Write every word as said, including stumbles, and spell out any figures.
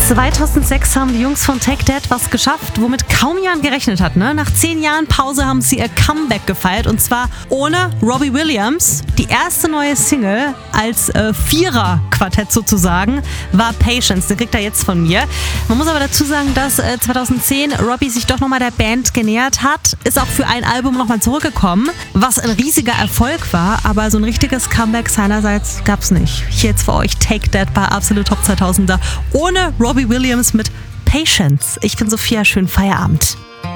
zweitausendsechs haben die Jungs von Take That was geschafft, womit kaum jemand gerechnet hat. Ne? Nach zehn Jahren Pause haben sie ihr Comeback gefeiert und zwar ohne Robbie Williams. Die erste neue Single als äh, Vierer-Quartett sozusagen war Patience. Den kriegt er jetzt von mir. Man muss aber dazu sagen, dass äh, zweitausendzehn Robbie sich doch nochmal der Band genähert hat. Ist auch für ein Album nochmal zurückgekommen, was ein riesiger Erfolg war. Aber so ein richtiges Comeback seinerseits gab es nicht. Hier jetzt für euch Take That bei Absolut Top zweitausender ohne Robbie Williams mit Patience. Ich bin Sophia, schönen Feierabend.